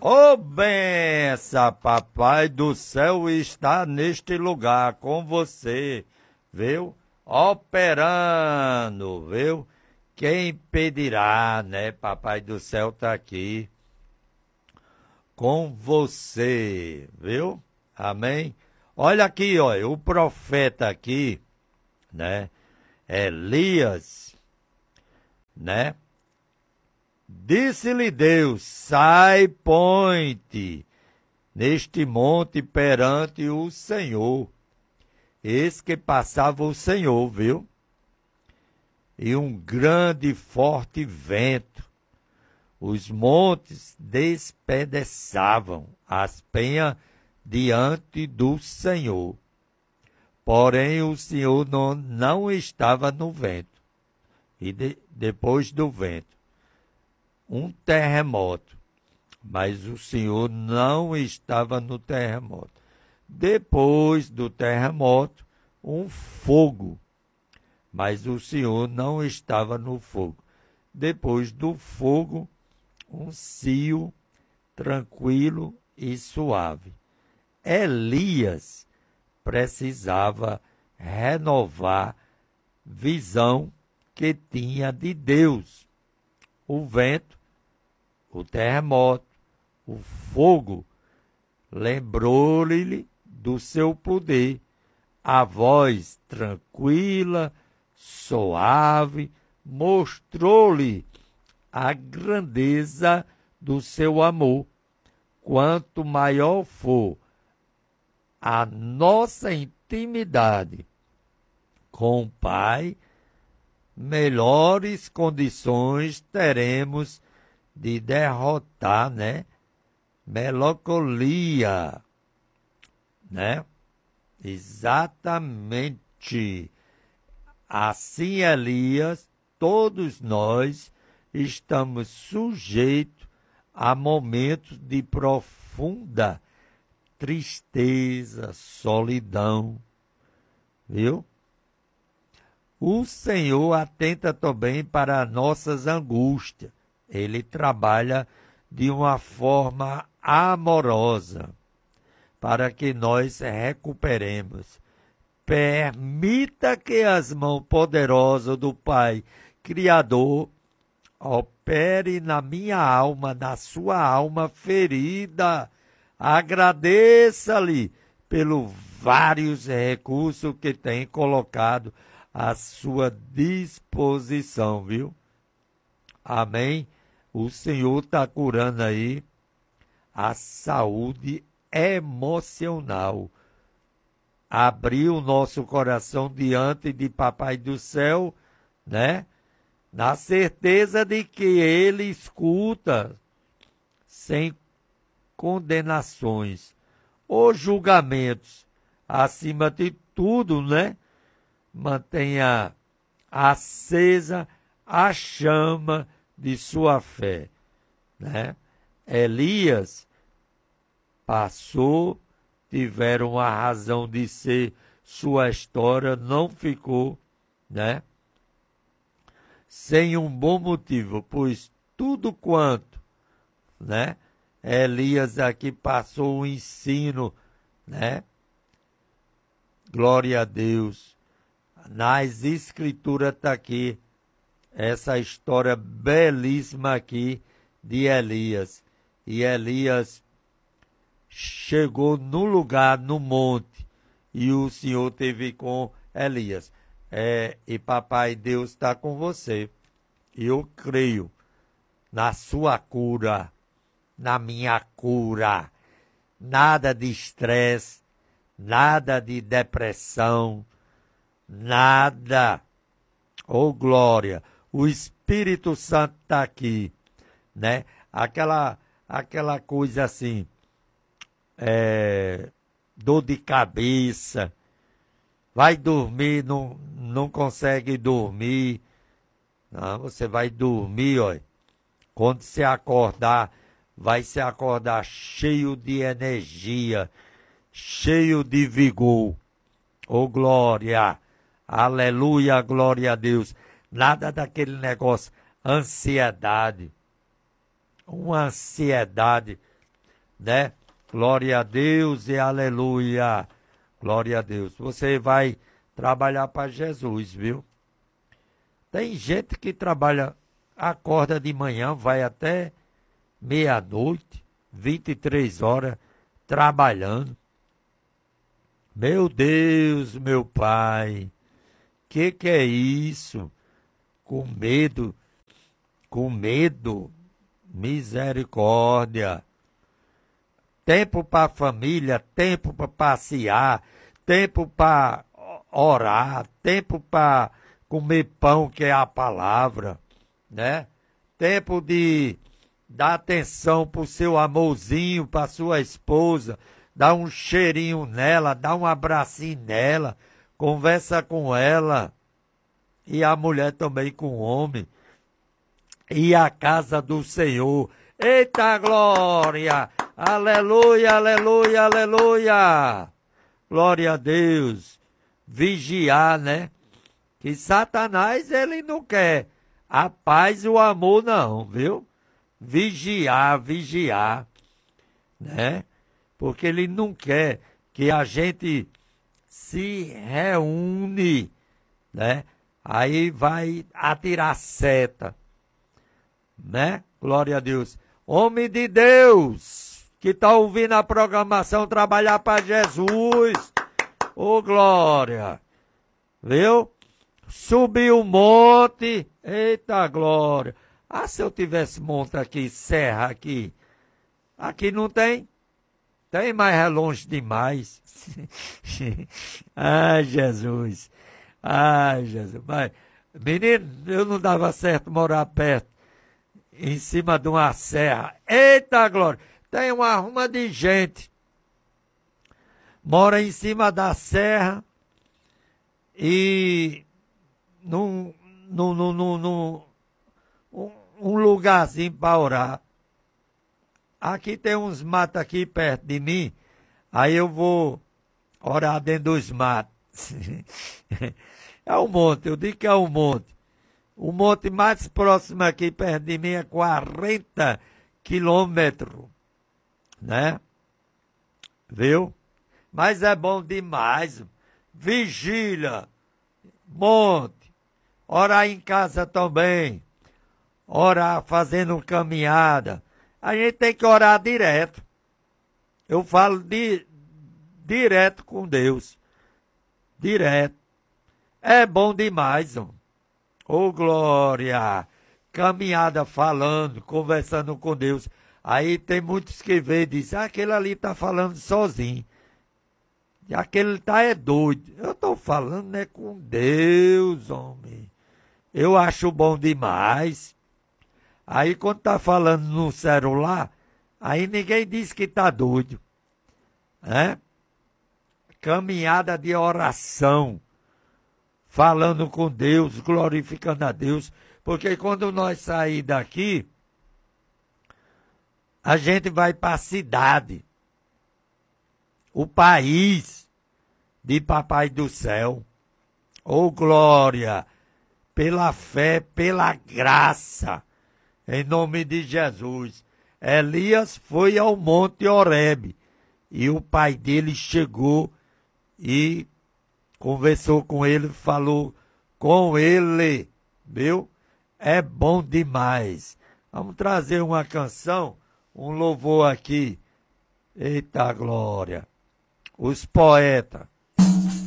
Ô benção, papai do céu está neste lugar com você, viu? Operando, viu? Quem impedirá, né? Papai do céu tá aqui com você, viu? Amém? Olha aqui, ó, o profeta aqui, né? Elias, né? Disse-lhe Deus, sai, põe-te neste monte perante o Senhor. Eis que passava o Senhor, viu? E um grande e forte vento. Os montes despedaçavam as penhas diante do Senhor. Porém, o Senhor não estava no vento. E depois do vento, um terremoto, mas o Senhor não estava no terremoto. Depois do terremoto, um fogo, mas o Senhor não estava no fogo. Depois do fogo, um cio tranquilo e suave. Elias precisava renovar visão que tinha de Deus. O vento, o terremoto, o fogo, lembrou-lhe do seu poder. A voz tranquila, suave, mostrou-lhe a grandeza do seu amor. Quanto maior for a nossa intimidade com o Pai, melhores condições teremos de derrotar, né? Melancolia, né? Exatamente. Assim, Elias, todos nós estamos sujeitos a momentos de profunda tristeza, solidão, viu? O Senhor atenta também para nossas angústias. Ele trabalha de uma forma amorosa para que nós recuperemos. Permita que as mãos poderosas do Pai Criador opere na minha alma, na sua alma ferida. Agradeça-lhe pelos vários recursos que tem colocado à sua disposição, viu? Amém? O Senhor está curando aí a saúde emocional. Abriu o nosso coração diante de Papai do Céu, né? Na certeza de que Ele escuta sem condenações ou julgamentos. Acima de tudo, né? Mantenha acesa a chama de sua fé, né? Elias passou, tiveram a razão de ser, sua história não ficou, né? Sem um bom motivo, pois tudo quanto, né? Elias aqui passou o ensino, né? Glória a Deus. Nas escrituras está aqui essa história belíssima aqui de Elias. E Elias chegou no lugar, no monte, e o Senhor teve com Elias. E Papai Deus está com você. Eu creio na sua cura, na minha cura. Nada de estresse, nada de depressão, nada. Oh, glória! O Espírito Santo está aqui, né? Aquela coisa assim, dor de cabeça, vai dormir, não consegue dormir. Não, você vai dormir, ó. Quando você acordar, vai se acordar cheio de energia, cheio de vigor. Oh, glória! Aleluia, glória a Deus. Nada daquele negócio, ansiedade. Uma ansiedade né? Glória a Deus e aleluia. Glória a Deus. Você vai trabalhar para Jesus, viu? Tem gente que trabalha, acorda de manhã, vai até meia-noite, 23 horas, trabalhando. Meu Deus, meu Pai, que é isso? Com medo, misericórdia. Tempo para a família, tempo para passear, tempo para orar, tempo para comer pão, que é a palavra, né? Tempo de dar atenção para o seu amorzinho, para sua esposa, dar um cheirinho nela, dar um abracinho nela, conversa com ela, e a mulher também com o homem, e a casa do Senhor. Eita glória! Aleluia, aleluia, aleluia! Glória a Deus! Vigiar, né? Que Satanás, ele não quer a paz e o amor, não, viu? Vigiar, né? Porque ele não quer que a gente se reúne, né? Aí vai atirar seta, né? Glória a Deus. Homem de Deus, que está ouvindo a programação, trabalhar para Jesus. Ô, glória. Viu? Subir o monte. Eita, glória. Ah, se eu tivesse monte aqui, serra aqui. Aqui não tem. Tem, mas é longe demais. Ai, Jesus. Ai, Jesus. Mas, menino, eu não dava certo morar perto, em cima de uma serra. Eita, glória. Tem uma arruma de gente. Mora em cima da serra e num um lugarzinho para orar. Aqui tem uns matos aqui perto de mim, aí eu vou orar dentro dos matos. É um monte, eu digo que é um monte. O monte mais próximo aqui perto de mim é 40 quilômetros, né? Viu? Mas é bom demais. Vigília, monte, orar em casa também, orar fazendo caminhada. A gente tem que orar direto. Eu falo direto com Deus. Direto. É bom demais, ó. Ô, glória! Caminhada falando, conversando com Deus. Aí tem muitos que vê e dizem, aquele ali está falando sozinho. E aquele tá é doido. Eu estou falando, né, com Deus, homem. Eu acho bom demais. Aí quando tá falando no celular, aí ninguém diz que tá doido. Né? Caminhada de oração. Falando com Deus, glorificando a Deus. Porque quando nós sair daqui, a gente vai para a cidade. O país de Papai do Céu. Oh, glória! Pela fé, pela graça. Em nome de Jesus. Elias foi ao Monte Horebe. E o pai dele chegou e conversou com ele, falou com ele. Viu? É bom demais. Vamos trazer uma canção, um louvor aqui. Eita glória. Os poetas.